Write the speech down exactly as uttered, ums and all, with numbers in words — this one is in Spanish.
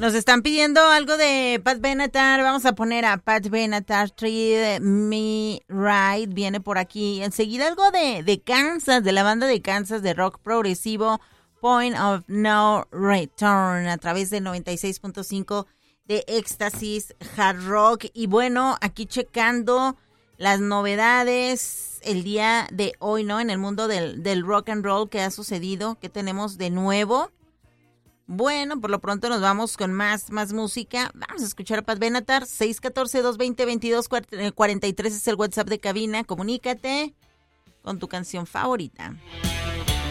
Nos están pidiendo algo de Pat Benatar. Vamos a poner a Pat Benatar, Treat Me Right. Viene por aquí. Enseguida algo de, de Kansas, de la banda de Kansas de rock progresivo, Point of No Return, a través del noventa y seis punto cinco de Éxtasis Hard Rock. Y bueno, aquí checando las novedades el día de hoy, ¿no? En el mundo del, del rock and roll, ¿qué ha sucedido? ¿Qué tenemos de nuevo? Bueno, por lo pronto nos vamos con más, más música. Vamos a escuchar a Pat Benatar. seis uno cuatro, dos dos cero, veintidós cuarenta y tres es el WhatsApp de cabina. Comunícate con tu canción favorita.